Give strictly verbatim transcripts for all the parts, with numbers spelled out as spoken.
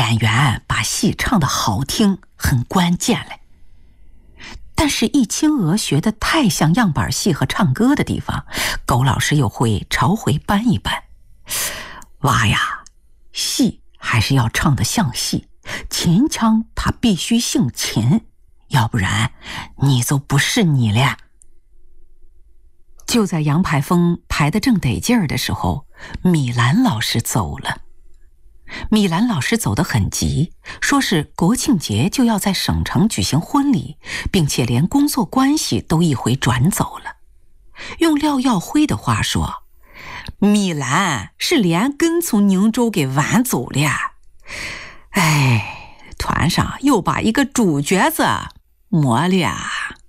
演员把戏唱得好听很关键嘞。但是易清娥学得太像样板戏和唱歌的地方，苟老师又会朝回搬一搬。娃呀，戏还是要唱得像戏，秦腔它必须姓秦，要不然你就不是你了。就在杨排风排得正得劲儿的时候，米兰老师走了。米兰老师走得很急，说是国庆节就要在省城举行婚礼，并且连工作关系都一回转走了。用廖耀辉的话说，米兰是连根从宁州给挽走了。哎，团上又把一个主角子没了。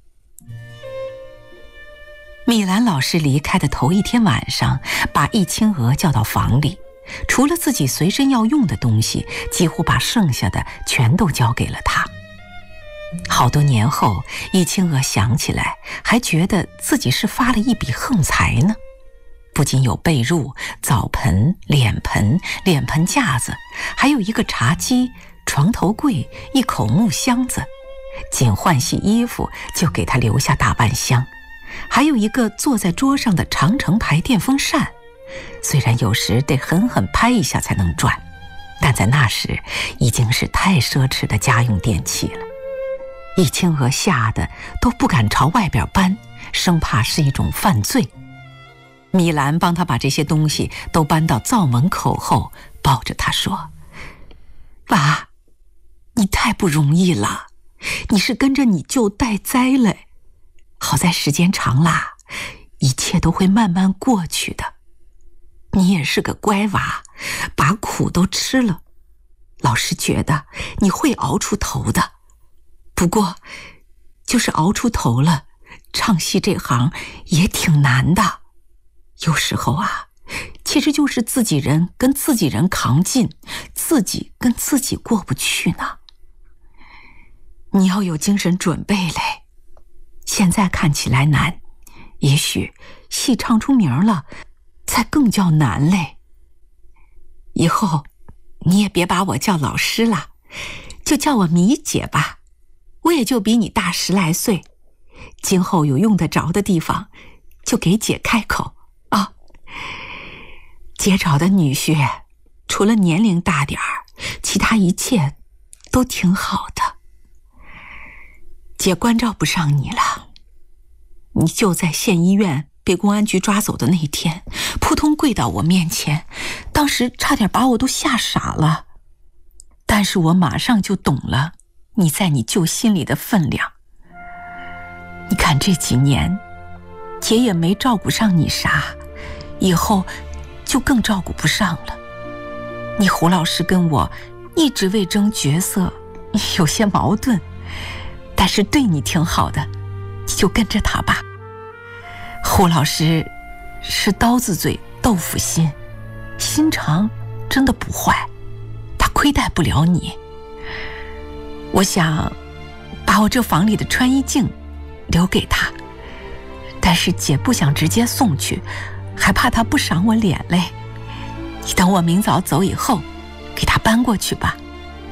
米兰老师离开的头一天晚上，把易清娥叫到房里，除了自己随身要用的东西，几乎把剩下的全都交给了他。好多年后，易清娥想起来，还觉得自己是发了一笔横财呢。不仅有被褥、澡盆、脸盆、脸盆架子，还有一个茶几、床头柜、一口木箱子，仅换洗衣服就给他留下大半箱。还有一个坐在桌上的长城牌电风扇，虽然有时得狠狠拍一下才能转，但在那时已经是太奢侈的家用电器了。易清娥吓得都不敢朝外边搬，生怕是一种犯罪。米兰帮他把这些东西都搬到灶门口后，抱着他说：娃，你太不容易了，你是跟着你舅带灾了，好在时间长啦，一切都会慢慢过去的。你也是个乖娃，把苦都吃了，老师觉得你会熬出头的。不过就是熬出头了，唱戏这行也挺难的，有时候啊，其实就是自己人跟自己人扛劲，自己跟自己过不去呢。你要有精神准备嘞，现在看起来难，也许戏唱出名了才更叫难嘞。以后你也别把我叫老师了，就叫我米姐吧，我也就比你大十来岁，今后有用得着的地方就给姐开口啊。姐找的女婿除了年龄大点儿，其他一切都挺好的。姐关照不上你了，你就在县医院被公安局抓走的那天，扑通跪到我面前，当时差点把我都吓傻了。但是我马上就懂了你在你舅心里的分量。你看这几年，姐也没照顾上你啥，以后就更照顾不上了。你胡老师跟我一直为争角色，有些矛盾，但是对你挺好的，你就跟着他吧。胡老师是刀子嘴豆腐心，心肠真的不坏，他亏待不了你。我想把我这房里的穿衣镜留给他，但是姐不想直接送去，还怕他不赏我脸嘞。你等我明早走以后给他搬过去吧。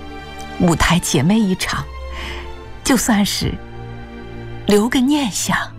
舞台姐妹一场，就算是留个念想。